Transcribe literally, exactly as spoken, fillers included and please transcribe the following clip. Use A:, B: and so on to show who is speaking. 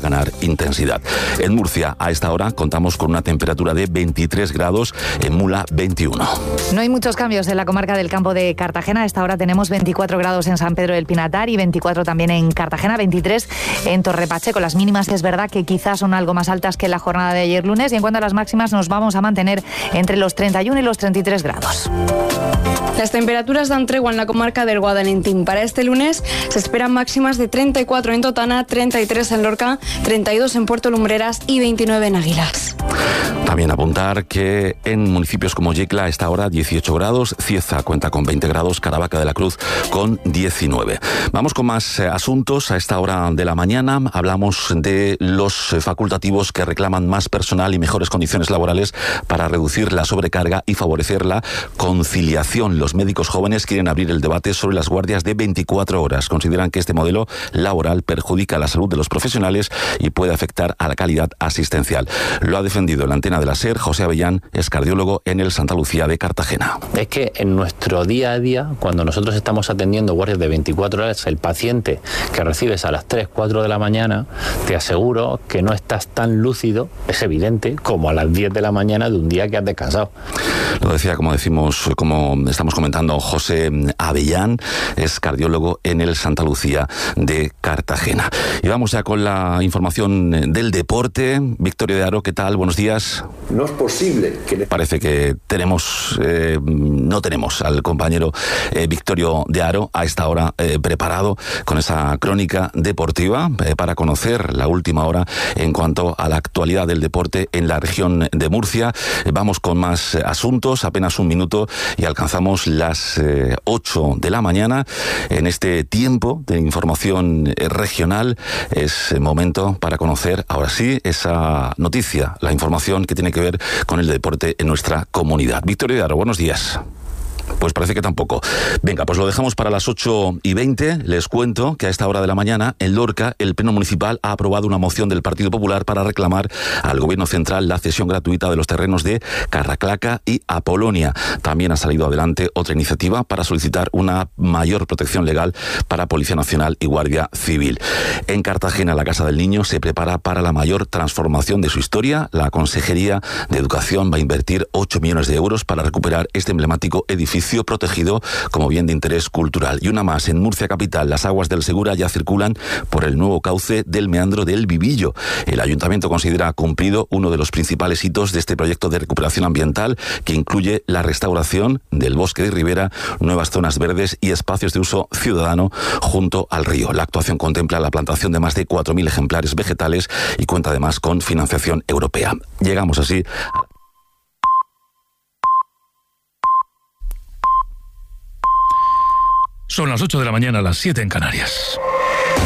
A: ganar intensidad. En Murcia, a esta hora, contamos con una temperatura de veintitrés grados, en Mula veintiuno.
B: No hay muchos cambios en la comarca del Campo de Cartagena. A esta hora tenemos veinticuatro grados en San Pedro del Pinatar y veinticuatro también en Cartagena, veintitrés en Torrepacheco. Las mínimas es verdad que quizás son algo más altas que en la jornada de ayer lunes, y en cuanto a las máximas nos vamos a mantener entre los treinta y uno y los treinta y tres grados.
C: Las temperaturas dan tregua en la comarca del Guadalentín. Para este lunes se esperan máximas de treinta y cuatro en Totana, treinta y tres en Lorca, treinta y dos en Puerto Lumbreras y veintinueve en Águilas.
A: También apuntar que en municipios como Yecla a esta hora dieciocho grados, Cieza cuenta con veinte grados, Caravaca de la Cruz con diecinueve. Vamos con más eh, asuntos. A esta hora de la mañana hablamos de los eh, facultativos que reclaman más personal y mejores condiciones laborales para reducir la sobrecarga y favorecer la conciliación. Los médicos jóvenes quieren abrir el debate sobre las guardias de veinticuatro horas. Consideran que este modelo laboral perjudica la salud de los profesionales y puede afectar a la calidad asistencial. Lo ha defendido en la antena de la SER José Avellán, es cardiólogo en el Santa Lucía de Cartagena.
D: Es que en nuestro día a día, cuando nosotros estamos atendiendo guardias de veinticuatro horas, el paciente que recibes a las tres, cuatro de la mañana, te aseguro que no estás tan lúcido, es evidente, como a las diez de la mañana de un día que has descansado.
A: Lo decía, como decimos, como estamos comentando, José Avellán, es cardiólogo en el Santa Lucía de Cartagena. Y vamos ya con la información del deporte. Victorio de Aro, ¿qué tal? Buenos días.
E: No es posible que...
A: Parece que tenemos, eh, no tenemos al compañero eh, Victorio de Aro a esta hora eh, preparado con esa crónica deportiva eh, para conocer la última hora en cuanto a la actualidad del deporte en la región de Murcia. Eh, vamos con más eh, asuntos, apenas un minuto y alcanzamos las eh, ocho de la mañana. En este tiempo de información eh, regional es eh, momento para conocer ahora sí esa noticia, la información que tiene que ver con el deporte en nuestra comunidad. Victorio de Aro, buenos días. Pues parece que tampoco. Venga, pues lo dejamos para las ocho y veinte. Les cuento que a esta hora de la mañana, en Lorca, el Pleno Municipal ha aprobado una moción del Partido Popular para reclamar al Gobierno Central la cesión gratuita de los terrenos de Carraclaca y Apolonia. También ha salido adelante otra iniciativa para solicitar una mayor protección legal para Policía Nacional y Guardia Civil. En Cartagena, la Casa del Niño se prepara para la mayor transformación de su historia. La Consejería de Educación va a invertir ocho millones de euros para recuperar este emblemático edificio protegido como bien de interés cultural. Y una más, en Murcia capital, las aguas del Segura ya circulan por el nuevo cauce del meandro del Vivillo. El Ayuntamiento considera cumplido uno de los principales hitos de este proyecto de recuperación ambiental, que incluye la restauración del bosque de ribera, nuevas zonas verdes y espacios de uso ciudadano junto al río. La actuación contempla la plantación de más de cuatro mil ejemplares vegetales y cuenta además con financiación europea. Llegamos así a...
F: Son las ocho de la mañana, las siete en Canarias.